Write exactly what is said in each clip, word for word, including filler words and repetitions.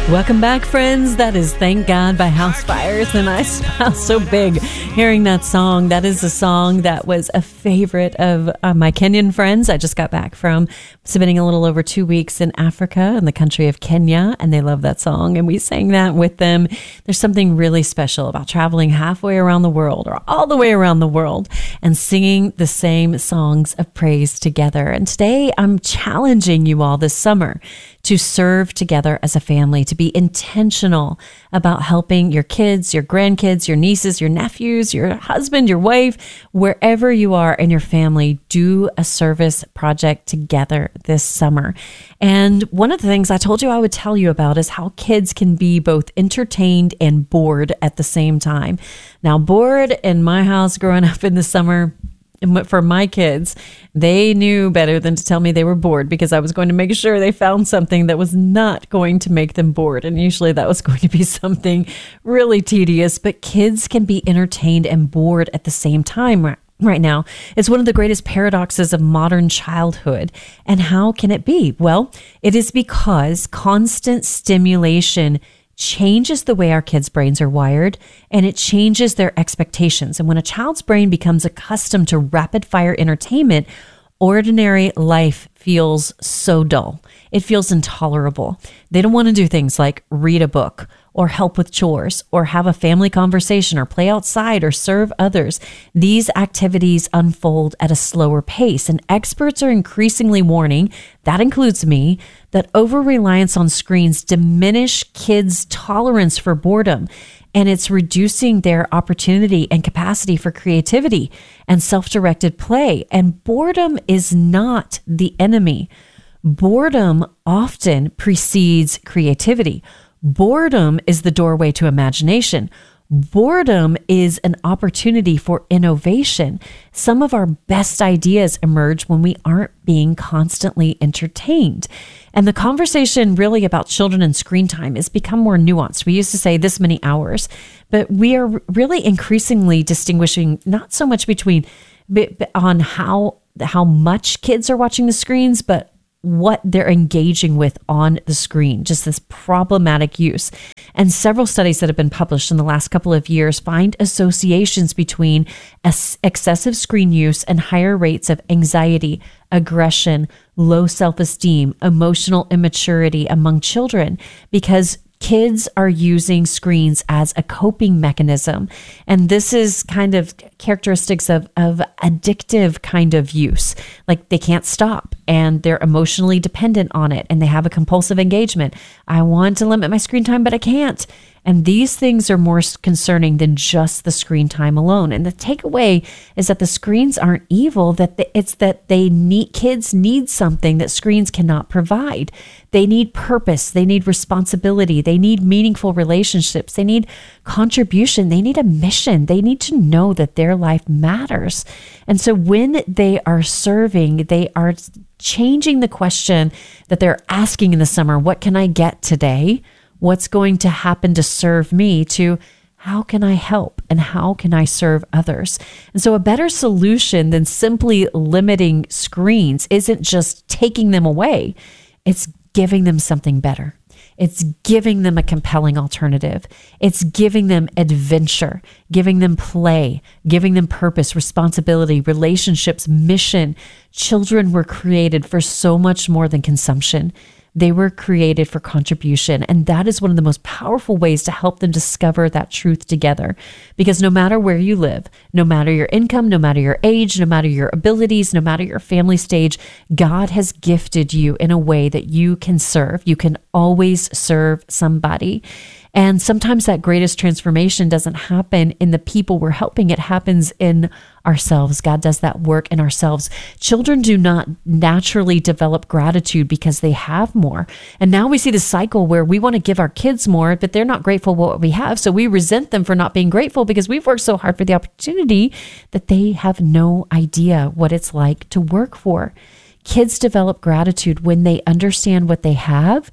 Welcome back, friends. That is Thank God by House Fires, and I smile so big hearing that song. That is a song that was a favorite of uh, my Kenyan friends. I just got back from spending a little over two weeks in Africa in the country of Kenya, and they love that song, and we sang that with them. There's something really special about traveling halfway around the world or all the way around the world and singing the same songs of praise together. And today I'm challenging you all this summer to serve together as a family, to be intentional about helping your kids, your grandkids, your nieces, your nephews, your husband, your wife, wherever you are in your family, do a service project together this summer. And one of the things I told you I would tell you about is how kids can be both entertained and bored at the same time. Now, bored in my house growing up in the summer, for my kids, they knew better than to tell me they were bored, because I was going to make sure they found something that was not going to make them bored. And usually that was going to be something really tedious, but kids can be entertained and bored at the same time right, right now. It's one of the greatest paradoxes of modern childhood. And how can it be? Well, it is because constant stimulation changes the way our kids' brains are wired, and it changes their expectations. And when a child's brain becomes accustomed to rapid fire entertainment, ordinary life feels so dull. It feels intolerable. They don't want to do things like read a book or help with chores or have a family conversation or play outside or serve others. These activities unfold at a slower pace, and experts are increasingly warning, that includes me, that over-reliance on screens diminish kids' tolerance for boredom, and it's reducing their opportunity and capacity for creativity and self-directed play. And boredom is not the enemy. Boredom often precedes creativity. Boredom is the doorway to imagination. Boredom is an opportunity for innovation. Some of our best ideas emerge when we aren't being constantly entertained. And the conversation really about children and screen time has become more nuanced. We used to say this many hours, but we are really increasingly distinguishing not so much between on how how much kids are watching the screens, but what they're engaging with on the screen, just this problematic use. And several studies that have been published in the last couple of years find associations between excessive screen use and higher rates of anxiety, aggression, low self-esteem, emotional immaturity among children, because kids are using screens as a coping mechanism. And this is kind of characteristics of, of addictive kind of use. Like they can't stop and they're emotionally dependent on it and they have a compulsive engagement. I want to limit my screen time, but I can't. And these things are more concerning than just the screen time alone. And the takeaway is that the screens aren't evil, that the, it's that they need, kids need something that screens cannot provide. They need purpose. They need responsibility. They need meaningful relationships. They need contribution. They need a mission. They need to know that their life matters. And so when they are serving, they are changing the question that they're asking in the summer, what can I get today? What's going to happen to serve me, to how can I help and how can I serve others? And so a better solution than simply limiting screens isn't just taking them away. It's giving them something better. It's giving them a compelling alternative. It's giving them adventure, giving them play, giving them purpose, responsibility, relationships, mission. Children were created for so much more than consumption. They were created for contribution. And that is one of the most powerful ways to help them discover that truth together. Because no matter where you live, no matter your income, no matter your age, no matter your abilities, no matter your family stage, God has gifted you in a way that you can serve. You can always serve somebody. And sometimes that greatest transformation doesn't happen in the people we're helping. It happens in ourselves. God does that work in ourselves. Children do not naturally develop gratitude because they have more. And now we see the cycle where we want to give our kids more, but they're not grateful for what we have. So we resent them for not being grateful because we've worked so hard for the opportunity that they have no idea what it's like to work for. Kids develop gratitude when they understand what they have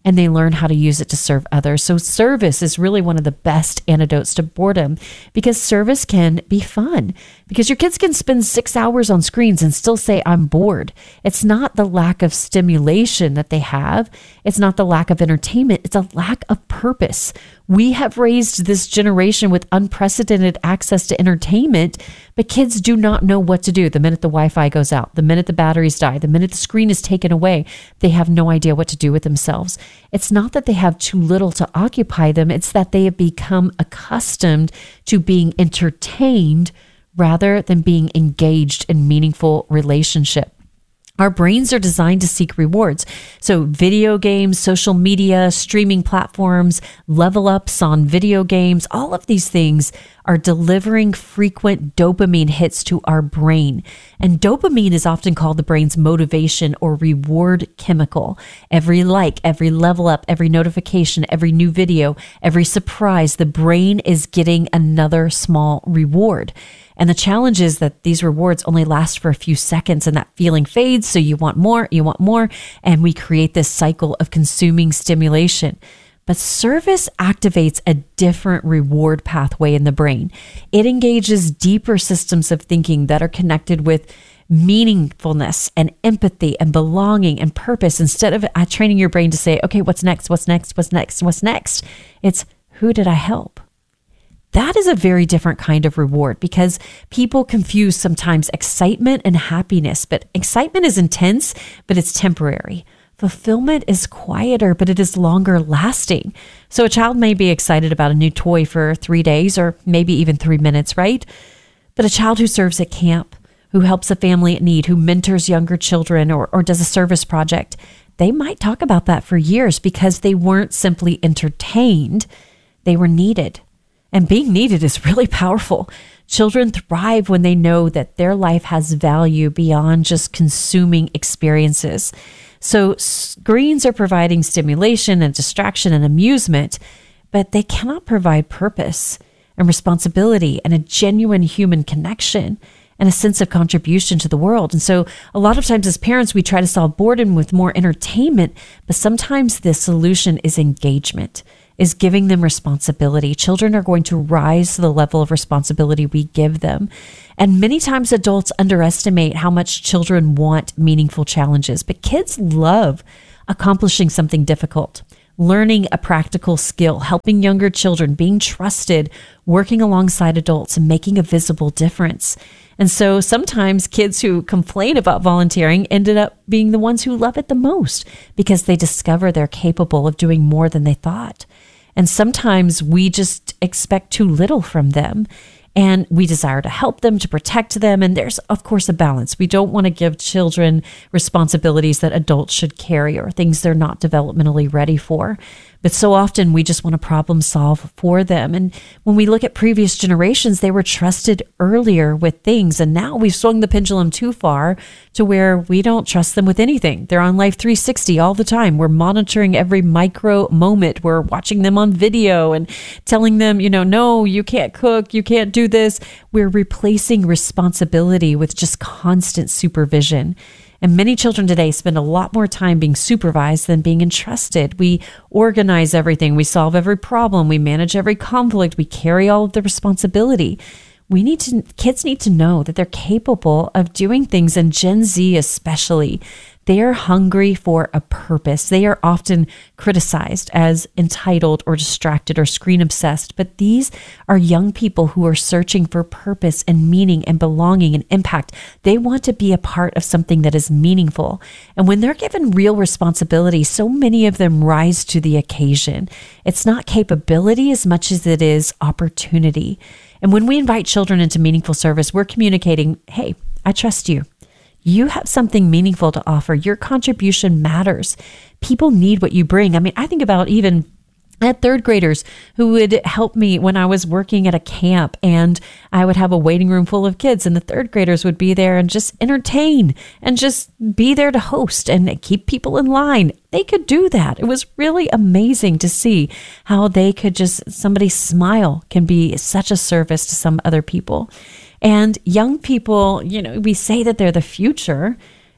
and they learn how to use it to serve others. So service is really one of the best antidotes to boredom, because service can be fun, because your kids can spend six hours on screens and still say, I'm bored. It's not the lack of stimulation that they have. It's not the lack of entertainment. It's a lack of purpose. We have raised this generation with unprecedented access to entertainment, but kids do not know what to do the minute the Wi-Fi goes out, the minute the batteries die, the minute the screen is taken away. They have no idea what to do with themselves. It's not that they have too little to occupy them. It's that they have become accustomed to being entertained rather than being engaged in meaningful relationship. Our brains are designed to seek rewards. So video games, social media, streaming platforms, level ups on video games, all of these things are delivering frequent dopamine hits to our brain. And dopamine is often called the brain's motivation or reward chemical. Every like, every level up, every notification, every new video, every surprise, the brain is getting another small reward. And the challenge is that these rewards only last for a few seconds and that feeling fades. So you want more, you want more. And we create this cycle of consuming stimulation. But service activates a different reward pathway in the brain. It engages deeper systems of thinking that are connected with meaningfulness and empathy and belonging and purpose. Instead of uh, training your brain to say, okay, what's next? What's next? What's next? What's next? It's who did I help? That is a very different kind of reward, because people confuse sometimes excitement and happiness. But excitement is intense, but it's temporary. Fulfillment is quieter, but it is longer lasting. So a child may be excited about a new toy for three days or maybe even three minutes, right? But a child who serves at camp, who helps a family in need, who mentors younger children or, or does a service project, they might talk about that for years because they weren't simply entertained, they were needed. And being needed is really powerful. Children thrive when they know that their life has value beyond just consuming experiences. So screens are providing stimulation and distraction and amusement, but they cannot provide purpose and responsibility and a genuine human connection and a sense of contribution to the world. And so a lot of times as parents, we try to solve boredom with more entertainment, but sometimes the solution is engagement, is giving them responsibility. Children are going to rise to the level of responsibility we give them. And many times adults underestimate how much children want meaningful challenges, but kids love accomplishing something difficult, learning a practical skill, helping younger children, being trusted, working alongside adults, and making a visible difference. And so sometimes kids who complain about volunteering ended up being the ones who love it the most because they discover they're capable of doing more than they thought. And sometimes we just expect too little from them, and we desire to help them, to protect them. And there's, of course, a balance. We don't want to give children responsibilities that adults should carry or things they're not developmentally ready for. But so often we just want to problem solve for them. And when we look at previous generations, they were trusted earlier with things. And now we've swung the pendulum too far to where we don't trust them with anything. They're on Life three sixty all the time. We're monitoring every micro moment. We're watching them on video and telling them, you know, no, you can't cook, you can't do this. We're replacing responsibility with just constant supervision. And many children today spend a lot more time being supervised than being entrusted. We organize everything. We solve every problem. We manage every conflict. We carry all of the responsibility. We need to, kids need to know that they're capable of doing things, and Gen Z especially. They are hungry for a purpose. They are often criticized as entitled or distracted or screen obsessed, but these are young people who are searching for purpose and meaning and belonging and impact. They want to be a part of something that is meaningful. And when they're given real responsibility, so many of them rise to the occasion. It's not capability as much as it is opportunity. And when we invite children into meaningful service, we're communicating, hey, I trust you. You have something meaningful to offer. Your contribution matters. People need what you bring. I mean, I think about even I had third graders who would help me when I was working at a camp, and I would have a waiting room full of kids, and the third graders would be there and just entertain and just be there to host and keep people in line. They could do that. It was really amazing to see how they could just, somebody's smile can be such a service to some other people. And young people, you know, we say that they're the future,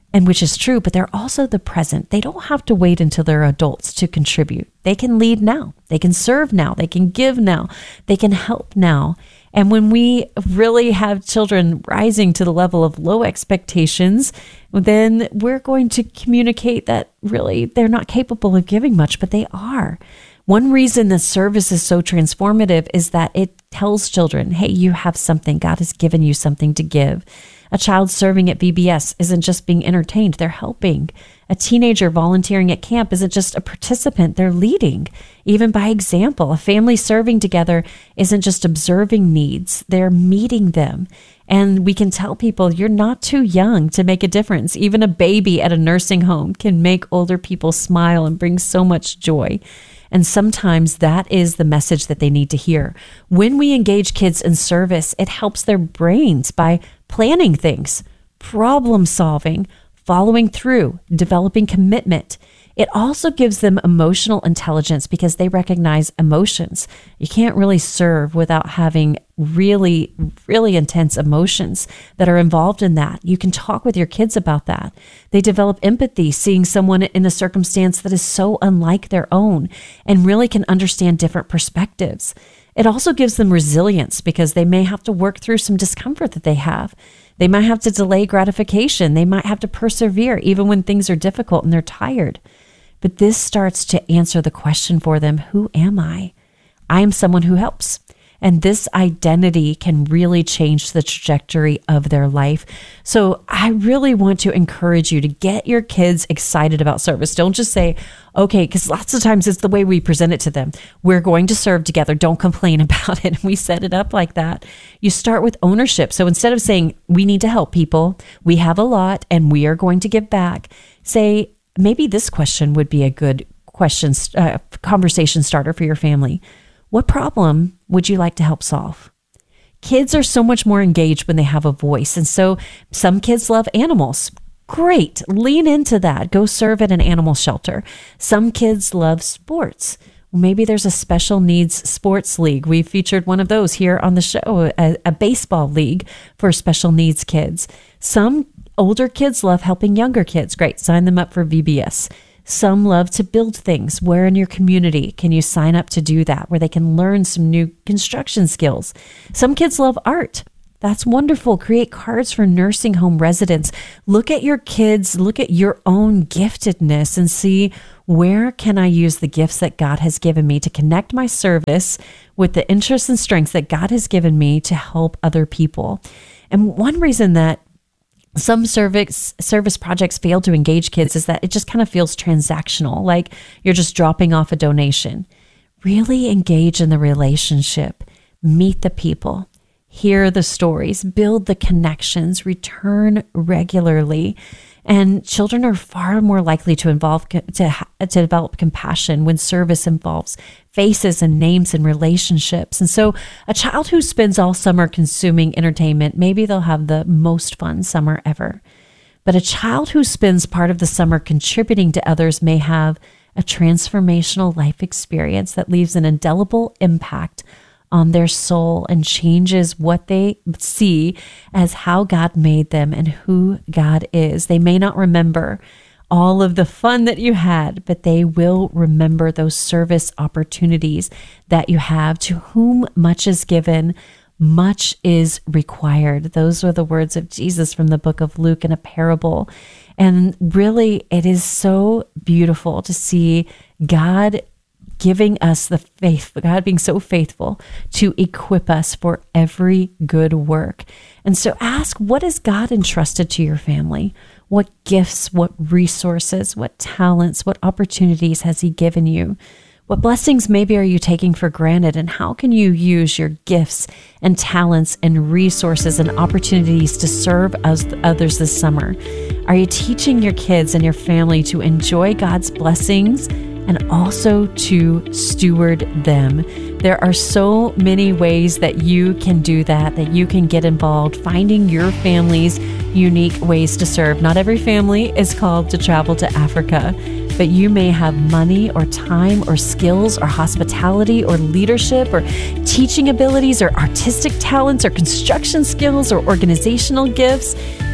and which is true, but they're also the present. They don't have to wait until they're adults to contribute. They can lead now. They can serve now. They can give now. They can help now. And when we really have children rising to the level of low expectations, then we're going to communicate that really they're not capable of giving much, but they are. One reason that service is so transformative is that it tells children, hey, you have something. God has given you something to give. A child serving at V B S isn't just being entertained, they're helping. A teenager volunteering at camp isn't just a participant, they're leading, even by example. A family serving together isn't just observing needs, they're meeting them. And we can tell people you're not too young to make a difference. Even a baby at a nursing home can make older people smile and bring so much joy. And sometimes that is the message that they need to hear. When we engage kids in service, it helps their brains by planning things, problem solving, following through, developing commitment. It also gives them emotional intelligence because they recognize emotions. You can't really serve without having really, really intense emotions that are involved in that. You can talk with your kids about that. They develop empathy, seeing someone in a circumstance that is so unlike their own and really can understand different perspectives. It also gives them resilience because they may have to work through some discomfort that they have. They might have to delay gratification. They might have to persevere even when things are difficult and they're tired. But this starts to answer the question for them, who am I? I am someone who helps. And this identity can really change the trajectory of their life. So I really want to encourage you to get your kids excited about service. Don't just say, okay, because lots of times it's the way we present it to them. We're going to serve together. Don't complain about it. And we set it up like that. You start with ownership. So instead of saying, we need to help people, we have a lot and we are going to give back, say, maybe this question would be a good question, uh, conversation starter for your family. What problem would you like to help solve? Kids are so much more engaged when they have a voice. And so some kids love animals. Great. Lean into that. Go serve at an animal shelter. Some kids love sports. Maybe there's a special needs sports league. We've featured one of those here on the show, a, a baseball league for special needs kids. Some older kids love helping younger kids. Great. Sign them up for V B S. Some love to build things. Where in your community can you sign up to do that, where they can learn some new construction skills? Some kids love art. That's wonderful. Create cards for nursing home residents. Look at your kids, look at your own giftedness and see, where can I use the gifts that God has given me to connect my service with the interests and strengths that God has given me to help other people? And one reason that some service service projects fail to engage kids is that it just kind of feels transactional, like you're just dropping off a donation. Really engage in the relationship, meet the people, hear the stories, build the connections, return regularly. And children are far more likely to involve to, to develop compassion when service involves faces and names and relationships. And so a child who spends all summer consuming entertainment, maybe they'll have the most fun summer ever. But a child who spends part of the summer contributing to others may have a transformational life experience that leaves an indelible impact on their soul and changes what they see as how God made them and who God is. They may not remember all of the fun that you had, but they will remember those service opportunities that you have. To whom much is given, much is required. Those are the words of Jesus from the book of Luke in a parable. And really, it is so beautiful to see God giving us the faith, God being so faithful to equip us for every good work. And so ask, what has God entrusted to your family? What gifts, what resources, what talents, what opportunities has He given you? What blessings maybe are you taking for granted? And how can you use your gifts and talents and resources and opportunities to serve others this summer? Are you teaching your kids and your family to enjoy God's blessings and also to steward them? There are so many ways that you can do that, that you can get involved, finding your family's unique ways to serve. Not every family is called to travel to Africa, but you may have money or time or skills or hospitality or leadership or teaching abilities or artistic talents or construction skills or organizational gifts.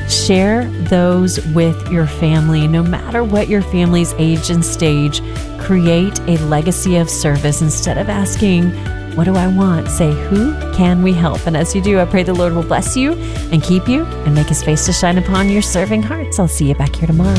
Share those with your family. No matter what your family's age and stage, create a legacy of service. Instead of asking, what do I want? Say, who can we help? And as you do, I pray the Lord will bless you and keep you and make his face to shine upon your serving hearts. I'll see you back here tomorrow.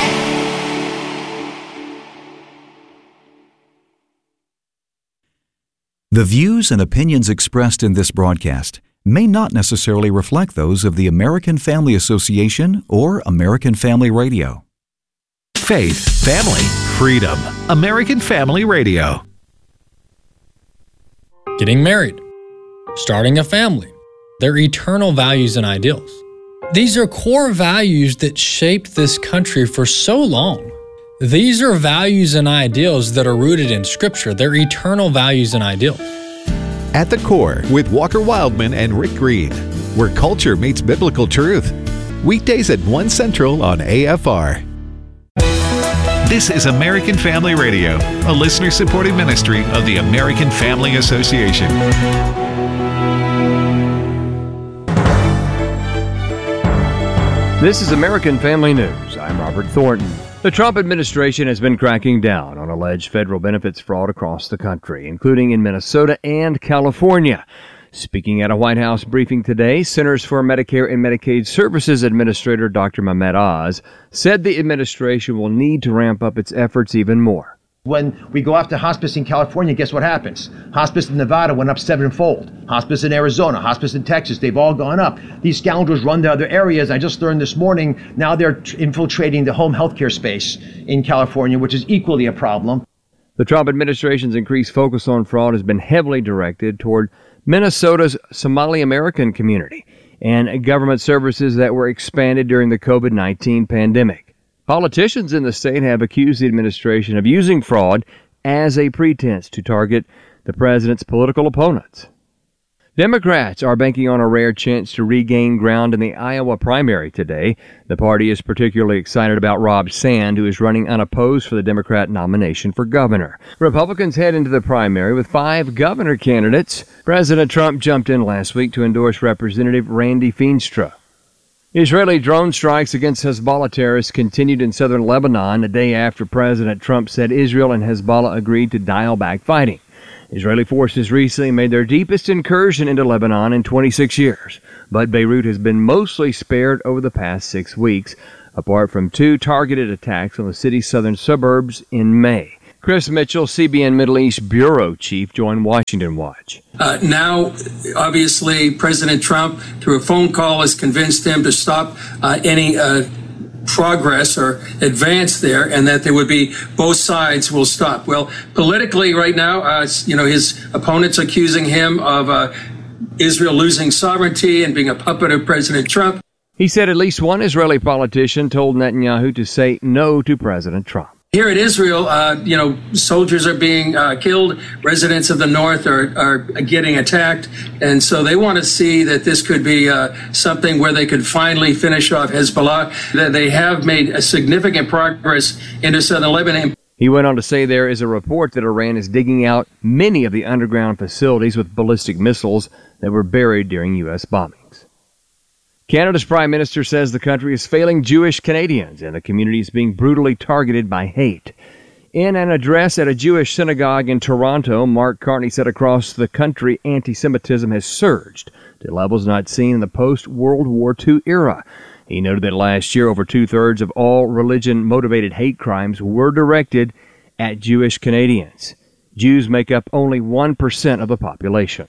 The views and opinions expressed in this broadcast may not necessarily reflect those of the American Family Association or American Family Radio. Faith, family, freedom. American Family Radio. Getting married, starting a family, their eternal values and ideals. These are core values that shaped this country for so long. These are values and ideals that are rooted in Scripture. They're eternal values and ideals. At the Core with Walker Wildman and Rick Green, where culture meets biblical truth. Weekdays at one Central on A F R. This is American Family Radio, a listener-supported ministry of the American Family Association. This is American Family News. I'm Robert Thornton. The Trump administration has been cracking down on alleged federal benefits fraud across the country, including in Minnesota and California. Speaking at a White House briefing today, Centers for Medicare and Medicaid Services Administrator Doctor Mehmet Oz said the administration will need to ramp up its efforts even more. When we go after hospice in California, guess what happens? Hospice in Nevada went up sevenfold. Hospice in Arizona, hospice in Texas, they've all gone up. These scoundrels run to other areas. I just learned this morning, now they're infiltrating the home health care space in California, which is equally a problem. The Trump administration's increased focus on fraud has been heavily directed toward Minnesota's Somali American community and government services that were expanded during the covid nineteen pandemic. Politicians in the state have accused the administration of using fraud as a pretense to target the president's political opponents. Democrats are banking on a rare chance to regain ground in the Iowa primary today. The party is particularly excited about Rob Sand, who is running unopposed for the Democrat nomination for governor. Republicans head into the primary with five governor candidates. President Trump jumped in last week to endorse Representative Randy Feenstra. Israeli drone strikes against Hezbollah terrorists continued in southern Lebanon a day after President Trump said Israel and Hezbollah agreed to dial back fighting. Israeli forces recently made their deepest incursion into Lebanon in twenty-six years, but Beirut has been mostly spared over the past six weeks, apart from two targeted attacks on the city's southern suburbs in May. Chris Mitchell, C B N Middle East Bureau Chief, joined Washington Watch. Uh, now, obviously, President Trump, through a phone call, has convinced him to stop uh, any uh, progress or advance there, and that there would be both sides will stop. Well, politically right now, uh, you know, his opponents accusing him of uh, Israel losing sovereignty and being a puppet of President Trump. He said at least one Israeli politician told Netanyahu to say no to President Trump. Here in Israel, uh, you know, soldiers are being uh, killed. Residents of the north are, are getting attacked. And so they want to see that this could be uh, something where they could finally finish off Hezbollah, that they have made a significant progress into southern Lebanon. He went on to say there is a report that Iran is digging out many of the underground facilities with ballistic missiles that were buried during U S bombings. Canada's Prime Minister says the country is failing Jewish Canadians and the community is being brutally targeted by hate. In an address at a Jewish synagogue in Toronto, Mark Carney said across the country anti-Semitism has surged to levels not seen in the post-World War Two era. He noted that last year over two-thirds of all religion-motivated hate crimes were directed at Jewish Canadians. Jews make up only one percent of the population.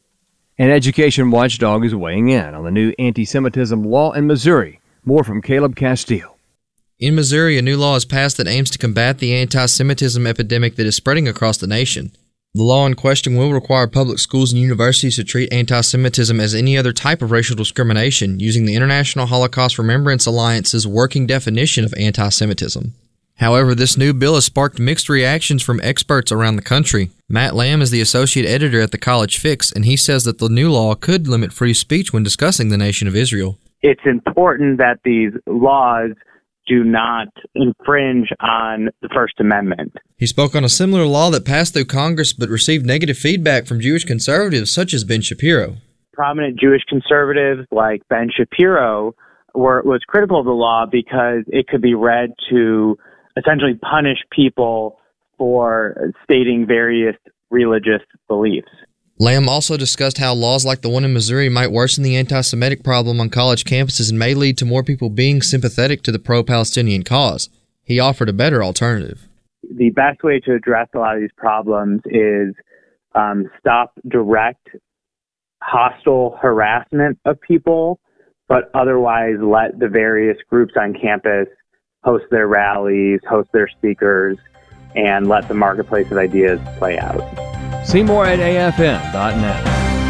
An education watchdog is weighing in on the new anti-Semitism law in Missouri. More from Caleb Castile. In Missouri, a new law is passed that aims to combat the anti-Semitism epidemic that is spreading across the nation. The law in question will require public schools and universities to treat anti-Semitism as any other type of racial discrimination, using the International Holocaust Remembrance Alliance's working definition of anti-Semitism. However, this new bill has sparked mixed reactions from experts around the country. Matt Lamb is the associate editor at the College Fix, and he says that the new law could limit free speech when discussing the nation of Israel. It's important that these laws do not infringe on the First Amendment. He spoke on a similar law that passed through Congress but received negative feedback from Jewish conservatives such as Ben Shapiro. Prominent Jewish conservatives like Ben Shapiro were, was critical of the law because it could be read to essentially punish people for stating various religious beliefs. Lamb also discussed how laws like the one in Missouri might worsen the anti-Semitic problem on college campuses and may lead to more people being sympathetic to the pro-Palestinian cause. He offered a better alternative. The best way to address a lot of these problems is um, stop direct hostile harassment of people, but otherwise let the various groups on campus host their rallies, host their speakers, and let the marketplace of ideas play out. See more at A F N dot net.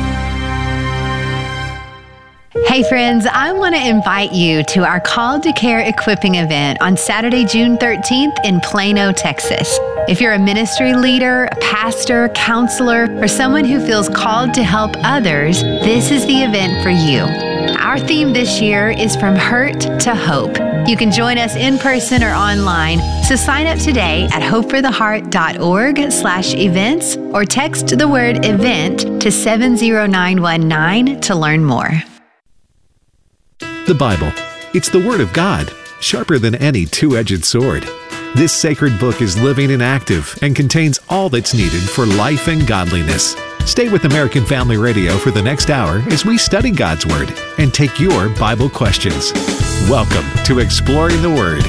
Hey friends, I want to invite you to our Called to Care equipping event on Saturday, June thirteenth in Plano, Texas. If you're a ministry leader, a pastor, counselor, or someone who feels called to help others, this is the event for you. Our theme this year is From Hurt to Hope. You can join us in person or online, so sign up today at hopefortheheart.org slash events or text the word event to seven zero nine one nine to learn more. The Bible. It's the Word of God, sharper than any two-edged sword. This sacred book is living and active and contains all that's needed for life and godliness. Stay with American Family Radio for the next hour as we study God's Word and take your Bible questions. Welcome to Exploring the Word.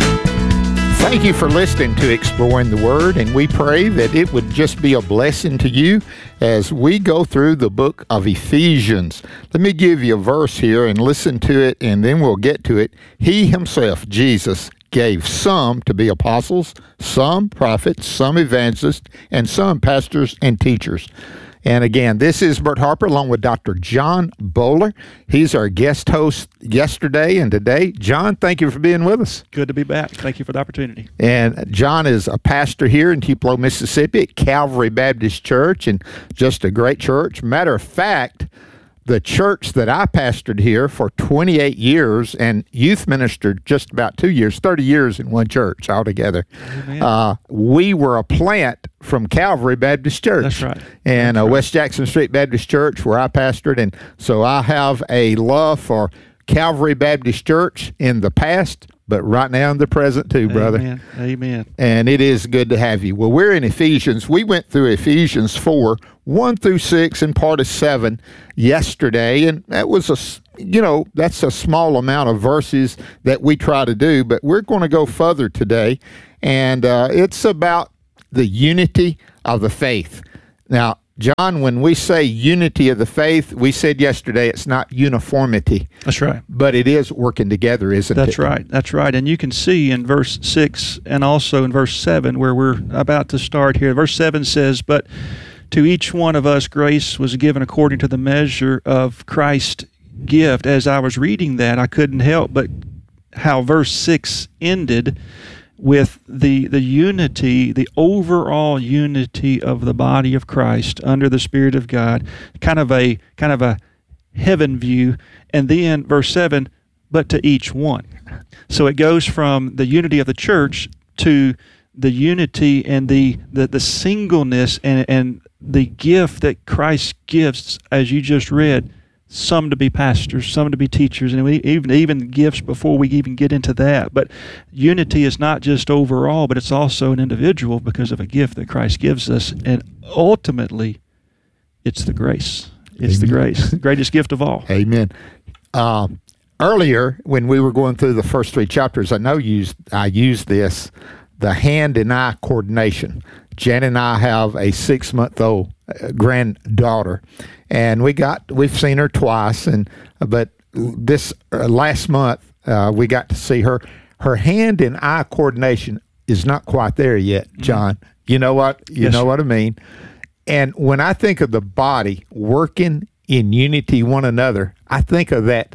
Thank you for listening to Exploring the Word, and we pray that it would just be a blessing to you as we go through the book of Ephesians. Let me give you a verse here and listen to it, and then we'll get to it. He himself, Jesus, gave some to be apostles, some prophets, some evangelists, and some pastors and teachers. And again, this is Bert Harper along with Doctor John Bowler. He's our guest host yesterday and today. John, thank you for being with us. Good to be back. Thank you for the opportunity. And John is a pastor here in Tupelo, Mississippi at Calvary Baptist Church, and just a great church. Matter of fact, the church that I pastored here for twenty-eight years and youth ministered just about two years, thirty years in one church altogether. Uh, we were a plant from Calvary Baptist Church. That's right. And That's uh, right. West Jackson Street Baptist Church where I pastored. And so I have a love for Calvary Baptist Church in the past, but right now in the present too, brother. Amen. Amen. And it is good to have you. Well, we're in Ephesians. We went through Ephesians four, one through six, and part of seven yesterday. And that was a, you know, that's a small amount of verses that we try to do, but we're going to go further today. And uh, it's about the unity of the faith. Now, John, when we say unity of the faith, we said yesterday it's not uniformity. That's right. But it is working together, isn't it? That's right. That's right. And you can see in verse six and also in verse seven where we're about to start here. Verse seven says, "But to each one of us grace was given according to the measure of Christ's gift." As I was reading that, I couldn't help but how verse six ended with the the unity, the overall unity of the body of Christ under the Spirit of God, kind of a kind of a heaven view. And then verse seven, "But to each one." So it goes from the unity of the church to the unity and the the, the singleness and, and the gift that Christ gives, as you just read, some to be pastors, some to be teachers, and we even even gifts before we even get into that. But unity is not just overall, but it's also an individual because of a gift that Christ gives us. And ultimately, it's the grace. It's Amen. The grace, the greatest gift of all. Amen. Uh, earlier, when we were going through the first three chapters, I know used I used this, the hand and eye coordination. Jan and I have a six-month-old granddaughter, and we got we've seen her twice, and but this uh, last month uh, we got to see her. Her hand and eye coordination is not quite there yet, John. Mm-hmm. You know what? You yes, know what I mean. And when I think of the body working in unity one another, I think of that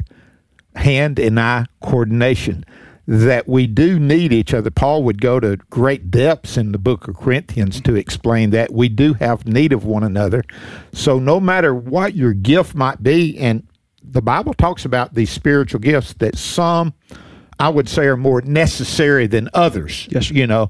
hand and eye coordination, that we do need each other. Paul would go to great depths in the book of Corinthians to explain that we do have need of one another. So no matter what your gift might be, and the Bible talks about these spiritual gifts that some, I would say, are more necessary than others. Yes, sir. You know,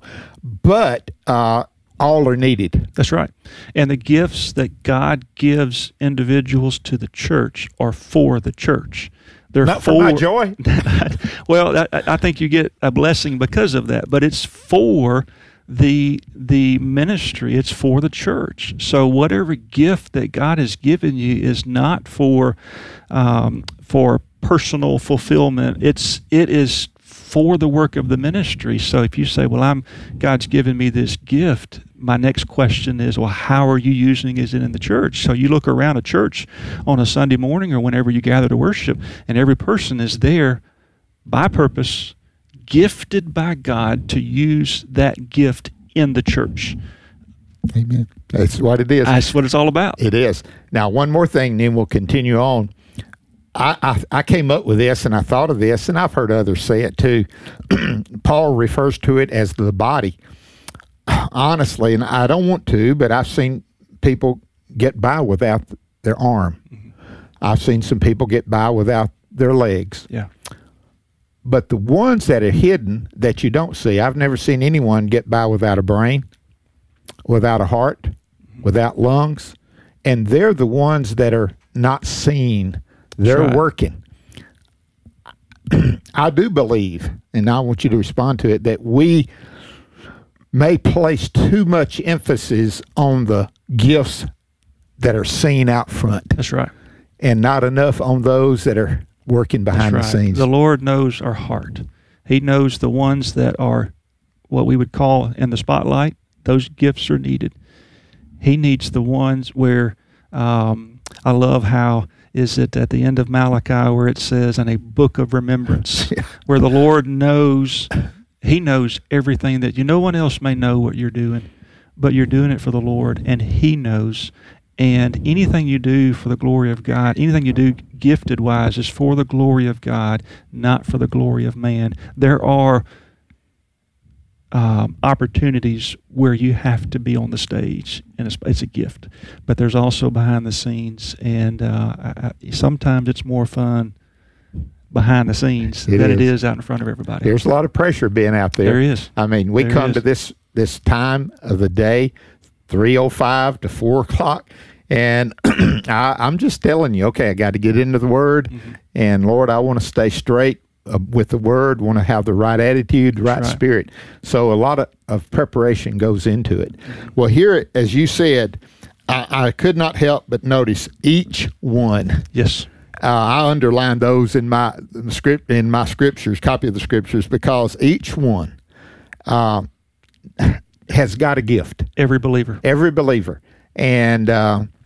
but uh, all are needed. That's right. And the gifts that God gives individuals to the church are for the church. They're Not for, for my joy. Well, I, I think you get a blessing because of that, but it's for the the ministry. It's for the church. So whatever gift that God has given you is not for um, for personal fulfillment. It's it is for the work of the ministry. So if you say, well, I'm God's given me this gift, my next question is, well, how are you using it in the church? So you look around a church on a Sunday morning or whenever you gather to worship, and every person is there by purpose, gifted by God to use that gift in the church. Amen. That's what it is. That's what it's all about. It is. Now, one more thing, then we'll continue on. I, I, I came up with this, and I thought of this, and I've heard others say it too. Paul refers to it as the body. Honestly, and I don't want to, but I've seen people get by without their arm. Mm-hmm. I've seen some people get by without their legs. Yeah. But the ones that are hidden that you don't see, I've never seen anyone get by without a brain, without a heart, mm-hmm. without lungs, and they're the ones that are not seen. They're right. working. I do believe, and I want you to respond to it, that we may place too much emphasis on the gifts that are seen out front. That's right. And not enough on those that are working behind That's the right. scenes. The Lord knows our heart. He knows the ones that are what we would call in the spotlight. Those gifts are needed. He needs the ones where, um, I love how, is it at the end of Malachi where it says, in a book of remembrance, yeah. where the Lord knows, He knows everything that you, no one else may know what you're doing, but you're doing it for the Lord, and He knows. And anything you do for the glory of God, anything you do gifted-wise is for the glory of God, not for the glory of man. There are um, opportunities where you have to be on the stage, and it's, it's a gift. But there's also behind the scenes, and uh, I, I, sometimes it's more fun behind the scenes it than is. it is out in front of everybody. There's a lot of pressure being out there. There is. I mean, we there come is. to this this time of the day, three oh five to four o'clock, and I, I'm just telling you, okay, I got to get into the Word, mm-hmm. and Lord, I want to stay straight uh, with the Word, want to have the right attitude, the right, right spirit. So a lot of, of preparation goes into it. Mm-hmm. Well, here, as you said, I, I could not help but notice each one. Yes. Uh, I underlined those in my script in my scriptures, copy of the scriptures, because each one uh, has got a gift. Every believer. Every believer. And uh,